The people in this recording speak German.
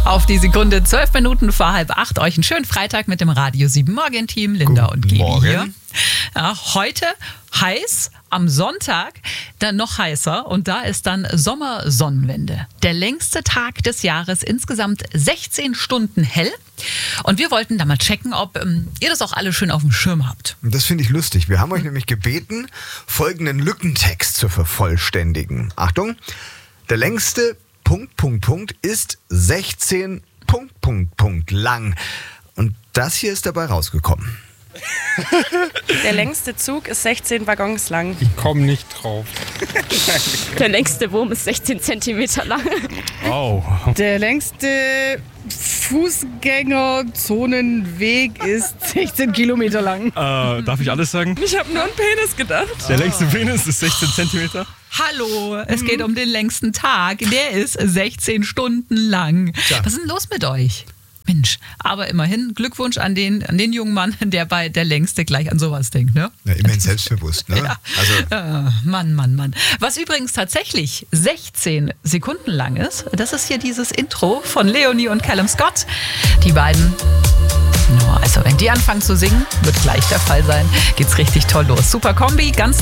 Auf die Sekunde, 12 Minuten vor 7:30. Euch einen schönen Freitag mit dem Radio 7 Morgen-Team. Linda und Geli hier. Ja, heute heiß, am Sonntag dann noch heißer und da ist dann Sommersonnenwende. Der längste Tag des Jahres, insgesamt 16 Stunden hell. Und wir wollten da mal checken, ob ihr das auch alle schön auf dem Schirm habt. Das finde ich lustig. Wir haben euch nämlich gebeten, folgenden Lückentext zu vervollständigen. Achtung, der längste ... ist 16 ... lang. Und das hier ist dabei rausgekommen. Der längste Zug ist 16 Waggons lang. Ich komme nicht drauf. Der längste Wurm ist 16 Zentimeter lang. Oh. Der längste Fußgängerzonenweg ist 16 Kilometer lang. Darf ich alles sagen? Ich habe nur an Penis gedacht. Der längste Penis ist 16 Zentimeter. Hallo, es geht um den längsten Tag. Der ist 16 Stunden lang. Tja. Was ist denn los mit euch? Mensch, aber immerhin Glückwunsch an den jungen Mann, der bei der Längste gleich an sowas denkt, ne? Ja, immerhin selbstbewusst, ne? Ja. Also, Mann. Was übrigens tatsächlich 16 Sekunden lang ist, das ist hier dieses Intro von Leonie und Callum Scott. Die beiden, also wenn die anfangen zu singen, wird gleich der Fall sein, geht's richtig toll los. Super Kombi, ganz